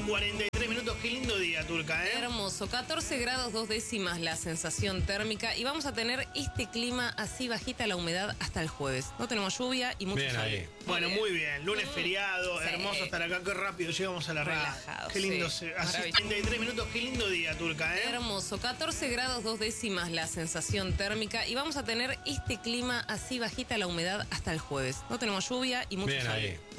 43 minutos, qué lindo día, Turca, ¿eh? Hermoso, 14 grados 2 décimas la sensación térmica y vamos a tener este clima así bajita la humedad hasta el jueves. No tenemos lluvia y mucho Bien sol. ahí. Bueno, muy bien. Lunes feriado, Sí. hermoso estar acá, qué rápido llegamos a la radio. Relajados, Qué lindo, sí. así Maravilloso. 43 minutos, qué lindo día, Turca, ¿eh? Hermoso, 14 grados 2 décimas la sensación térmica y vamos a tener este clima así bajita la humedad hasta el jueves. No tenemos lluvia y mucho Bien sol. ahí.